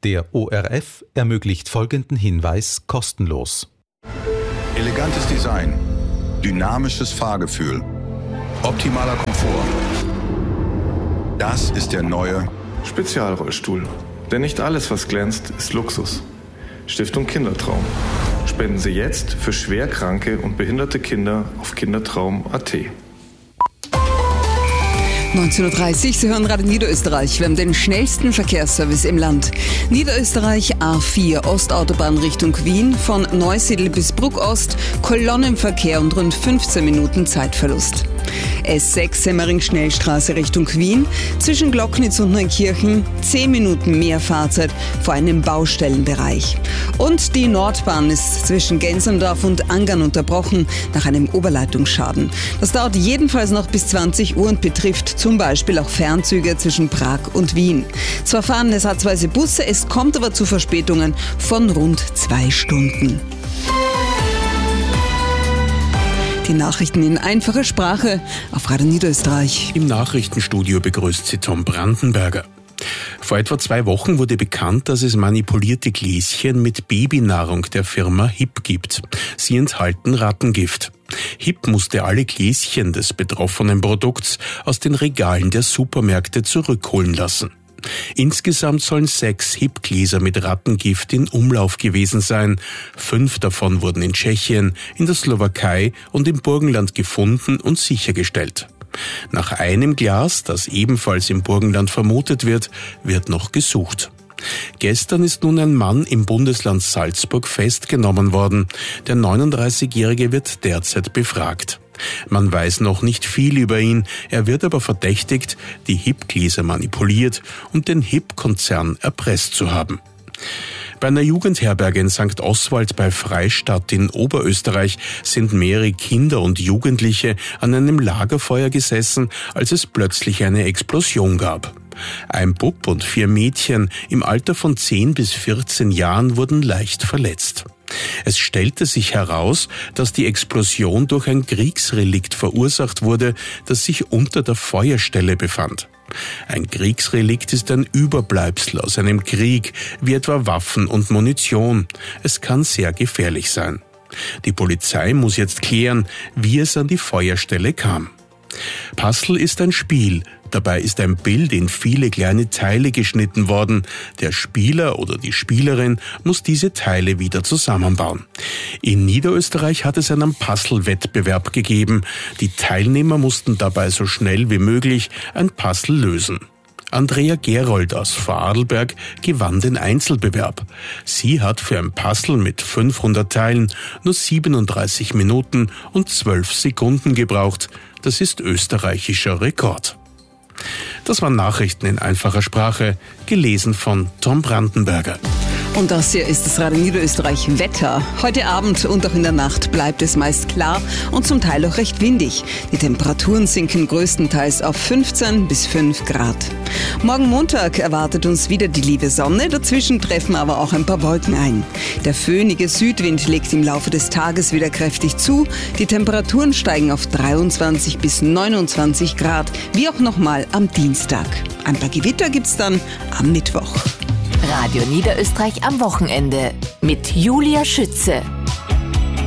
Der ORF ermöglicht folgenden Hinweis kostenlos. Elegantes Design, dynamisches Fahrgefühl, optimaler Komfort. Das ist der neue Spezialrollstuhl. Denn nicht alles, was glänzt, ist Luxus. Stiftung Kindertraum. Spenden Sie jetzt für schwerkranke und behinderte Kinder auf kindertraum.at. 19.30 Uhr, Sie hören Radio Niederösterreich. Wir haben den schnellsten Verkehrsservice im Land. Niederösterreich A4 Ostautobahn Richtung Wien, von Neusiedl bis Bruck-Ost, Kolonnenverkehr und rund 15 Minuten Zeitverlust. S6 Semmering-Schnellstraße Richtung Wien, zwischen Glocknitz und Neunkirchen 10 Minuten mehr Fahrzeit vor einem Baustellenbereich. Und die Nordbahn ist zwischen Gensendorf und Angern unterbrochen nach einem Oberleitungsschaden. Das dauert jedenfalls noch bis 20 Uhr und betrifft zum Beispiel auch Fernzüge zwischen Prag und Wien. Zwar fahren ersatzweise Busse, es kommt aber zu Verspätungen von rund 2 Stunden. Die Nachrichten in einfacher Sprache auf Radio Niederösterreich. Im Nachrichtenstudio begrüßt sie Tom Brandenberger. Vor etwa 2 Wochen wurde bekannt, dass es manipulierte Gläschen mit Babynahrung der Firma HiP gibt. Sie enthalten Rattengift. HiP musste alle Gläschen des betroffenen Produkts aus den Regalen der Supermärkte zurückholen lassen. Insgesamt sollen 6 HiP-Gläser mit Rattengift in Umlauf gewesen sein. 5 davon wurden in Tschechien, in der Slowakei und im Burgenland gefunden und sichergestellt. Nach einem Glas, das ebenfalls im Burgenland vermutet wird, wird noch gesucht. Gestern ist nun ein Mann im Bundesland Salzburg festgenommen worden. Der 39-Jährige wird derzeit befragt. Man weiß noch nicht viel über ihn, er wird aber verdächtigt, die HiP-Gläser manipuliert und den HiP-Konzern erpresst zu haben. Bei einer Jugendherberge in St. Oswald bei Freistadt in Oberösterreich sind mehrere Kinder und Jugendliche an einem Lagerfeuer gesessen, als es plötzlich eine Explosion gab. Ein Bub und 4 Mädchen im Alter von 10 bis 14 Jahren wurden leicht verletzt. Es stellte sich heraus, dass die Explosion durch ein Kriegsrelikt verursacht wurde, das sich unter der Feuerstelle befand. Ein Kriegsrelikt ist ein Überbleibsel aus einem Krieg, wie etwa Waffen und Munition. Es kann sehr gefährlich sein. Die Polizei muss jetzt klären, wie es an die Feuerstelle kam. Puzzle ist ein Spiel. Dabei ist ein Bild in viele kleine Teile geschnitten worden. Der Spieler oder die Spielerin muss diese Teile wieder zusammenbauen. In Niederösterreich hat es einen Puzzle-Wettbewerb gegeben. Die Teilnehmer mussten dabei so schnell wie möglich ein Puzzle lösen. Andrea Gerold aus Vorarlberg gewann den Einzelbewerb. Sie hat für ein Puzzle mit 500 Teilen nur 37 Minuten und 12 Sekunden gebraucht. Das ist österreichischer Rekord. Das waren Nachrichten in einfacher Sprache, gelesen von Tom Brandenberger. Und das hier ist das Radio Niederösterreich Wetter. Heute Abend und auch in der Nacht bleibt es meist klar und zum Teil auch recht windig. Die Temperaturen sinken größtenteils auf 15 bis 5 Grad. Morgen Montag erwartet uns wieder die liebe Sonne, dazwischen treffen aber auch ein paar Wolken ein. Der föhnige Südwind legt im Laufe des Tages wieder kräftig zu. Die Temperaturen steigen auf 23 bis 29 Grad, wie auch nochmal am Dienstag. Ein paar Gewitter gibt's dann am Mittwoch. Radio Niederösterreich am Wochenende mit Julia Schütze.